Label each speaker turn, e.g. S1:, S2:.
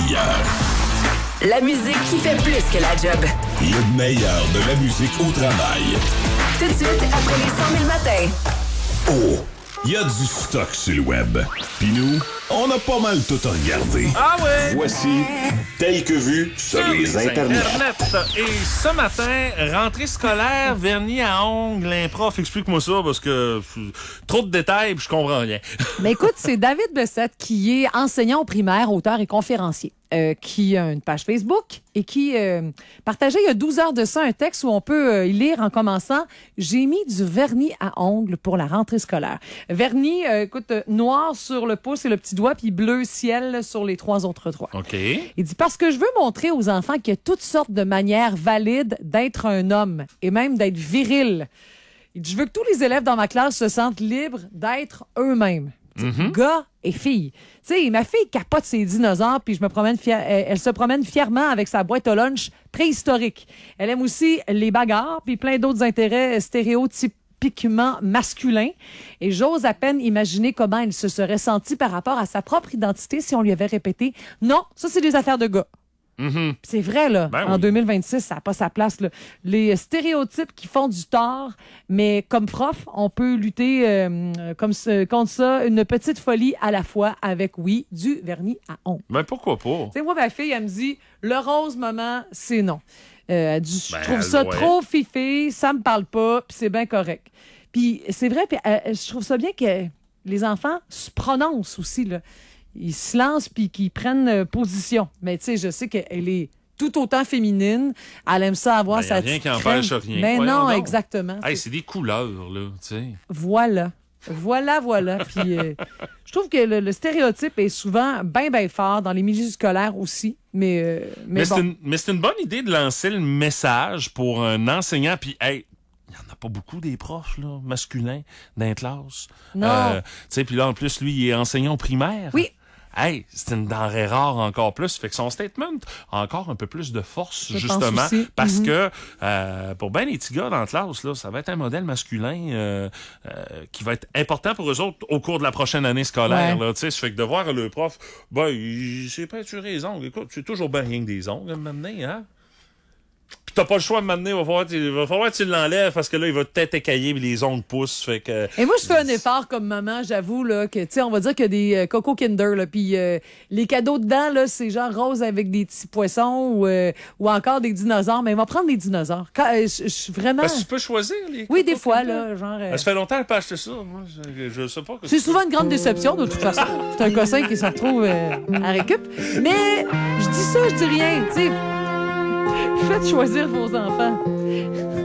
S1: meilleur.
S2: La musique qui fait plus que la job.
S1: Le meilleur de la musique au travail.
S2: Tout de suite, après les 100 000 matins.
S1: Oh, il y a du stock sur le web. Puis nous, on a pas mal tout regardé.
S3: Ah ouais?
S1: Voici Tel que vu sur les internets.
S3: Et ce matin, rentrée scolaire, vernis à ongles, un prof, explique-moi ça parce que trop de détails puis je comprends rien.
S4: Mais écoute, c'est David Bessette qui est enseignant au primaire, auteur et conférencier. Qui a une page Facebook et qui partageait il y a 12 heures de ça un texte où on peut y lire en commençant « J'ai mis du vernis à ongles pour la rentrée scolaire ». Vernis, écoute, noir sur le pouce et le petit doigt, puis bleu ciel sur les 3 autres doigts.
S3: OK.
S4: Il dit « Parce que je veux montrer aux enfants qu'il y a toutes sortes de manières valides d'être un homme et même d'être viril. Il dit « Je veux que tous les élèves dans ma classe se sentent libres d'être eux-mêmes. » Gars et filles. Tu sais, ma fille capote ses dinosaures, puis elle se promène fièrement avec sa boîte au lunch préhistorique. Elle aime aussi les bagarres, puis plein d'autres intérêts stéréotypiquement masculins. Et j'ose à peine imaginer comment elle se serait sentie par rapport à sa propre identité si on lui avait répété « Non, ça, c'est des affaires de gars. » C'est vrai, là.
S3: Ben
S4: en
S3: oui.
S4: 2026, ça n'a pas sa place, là. Les stéréotypes qui font du tort, mais comme prof, on peut lutter contre ça, une petite folie à la fois avec, oui, du vernis à ongles.
S3: Ben pourquoi pas?
S4: Tu sais, moi, ma fille, elle me dit, le rose, maman, c'est non. Elle dit, je trouve
S3: elle
S4: ça
S3: doit.
S4: trop fifé, ça me parle pas, puis c'est bien correct. Puis c'est vrai, puis je trouve ça bien que les enfants se prononcent aussi, là. Ils se lancent puis qu'ils prennent position. Mais tu sais, je sais qu'elle est tout autant féminine. Elle aime ça avoir
S3: Ben, y a
S4: sa
S3: rien
S4: petite
S3: qui
S4: crème.
S3: empêche rien.
S4: Mais
S3: Voyons
S4: non,
S3: donc.
S4: exactement.
S3: Hey, c'est des couleurs, là, tu sais.
S4: Voilà. Puis je trouve que le stéréotype est souvent bien fort dans les milieux scolaires aussi. Mais bon.
S3: C'est une bonne idée de lancer le message pour un enseignant. Puis, hey, il n'y en a pas beaucoup des profs là, masculins dans les classes.
S4: Non.
S3: Tu sais, puis là, en plus, lui, il est enseignant au primaire.
S4: Oui.
S3: Hey, c'est une denrée rare encore plus. Fait que son statement a encore un peu plus de force,
S4: Je
S3: justement.
S4: pense aussi.
S3: Parce que, pour ben les petits gars dans la classe, là, ça va être un modèle masculin qui va être important pour eux autres au cours de la prochaine année scolaire.
S4: Ouais.
S3: Là, tu sais, ça fait que de voir le prof, ben, il s'est peinturé les ongles. Écoute, c'est toujours bien rien que des ongles, maintenant, hein? Puis t'as pas le choix de m'amener, il va falloir que tu l'enlèves parce que là, il va peut-être écailler et les ongles poussent. Fait que.
S4: Et moi, je fais un effort comme maman, j'avoue, là, que, tu sais, on va dire qu'il y a des Coco Kinder, là, puis les cadeaux dedans, là, c'est genre rose avec des petits poissons ou encore des dinosaures, mais il va prendre des dinosaures. Je suis vraiment...
S3: Parce que tu peux choisir les.
S4: Oui, des
S3: Coco
S4: fois,
S3: Kinder.
S4: là, genre...
S3: Ça fait longtemps qu'elle n'a pas acheté ça. Moi, je sais pas.
S4: C'est souvent une grande déception, de toute façon. C'est un cossin qui se retrouve à récup. Mais je dis ça, je dis rien, tu sais. Faites choisir vos enfants.